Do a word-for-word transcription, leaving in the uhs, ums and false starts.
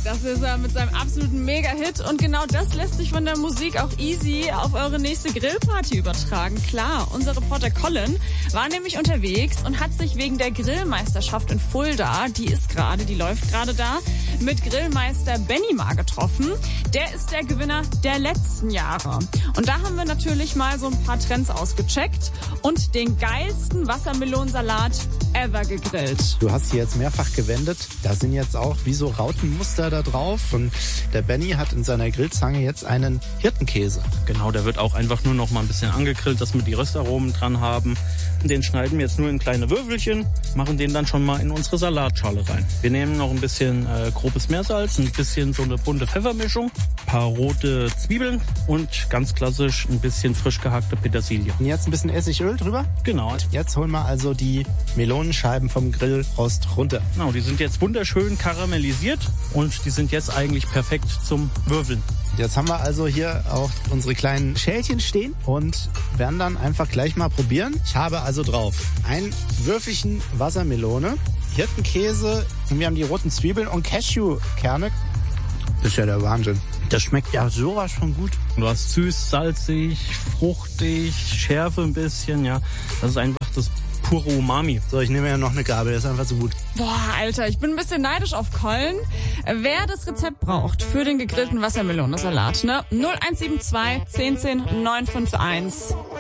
Das ist er mit seinem absoluten Mega-Hit. Und genau das lässt sich von der Musik auch easy auf eure nächste Grillparty übertragen. Klar, unser Reporter Colin war nämlich unterwegs und hat sich wegen der Grillmeisterschaft in Fulda, die ist gerade, die läuft gerade da, mit Grillmeister Benny mal getroffen. Der ist der Gewinner der letzten Jahre. Und da haben wir natürlich mal so ein paar Trends ausgecheckt und den geilsten Wassermelonensalat ever gegrillt. Du hast sie jetzt mehrfach gewendet. Da sind jetzt auch wie so Rautenmuster da drauf. Und der Benny hat in seiner Grillzange jetzt einen Hirtenkäse. Genau, der wird auch einfach nur noch mal ein bisschen angegrillt, dass wir die Röstaromen dran haben. Den schneiden wir jetzt nur in kleine Würfelchen, machen den dann schon mal in unsere Salatschale rein. Wir nehmen noch ein bisschen äh, grobes Meersalz, ein bisschen so eine bunte Pfeffermischung, ein paar rote Zwiebeln und ganz klassisch ein bisschen frisch gehackte Petersilie. Und jetzt ein bisschen Essigöl drüber? Genau. Jetzt holen wir also die Melonenscheiben vom Grillrost runter. Genau, die sind jetzt wunderschön karamellisiert und die sind jetzt eigentlich perfekt zum Würfeln. Jetzt haben wir also hier auch unsere kleinen Schälchen stehen und werden dann einfach gleich mal probieren. Ich habe also drauf ein Würfelchen Wassermelone, Hirtenkäse und wir haben die roten Zwiebeln und Cashewkerne. Das ist ja der Wahnsinn. Das schmeckt ja sowas von gut. Du hast süß, salzig, fruchtig, Schärfe ein bisschen, ja. Das ist einfach das pure Umami. So, ich nehme ja noch eine Gabel, das ist einfach so gut. Boah, Alter, ich bin ein bisschen neidisch auf Colin. Wer das Rezept braucht für den gegrillten Wassermelonensalat, ne? null eins sieben zwei, zehn zehn, neun fünf eins.